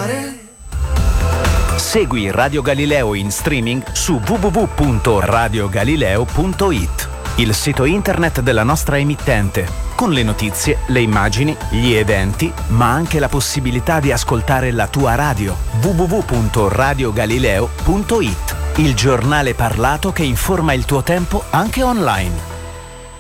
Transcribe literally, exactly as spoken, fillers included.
fare. Segui Radio Galileo in streaming su w w w punto radio galileo punto i t, il sito internet della nostra emittente, con le notizie, le immagini, gli eventi, ma anche la possibilità di ascoltare la tua radio. w w w punto radio galileo punto i t, il giornale parlato che informa il tuo tempo anche online.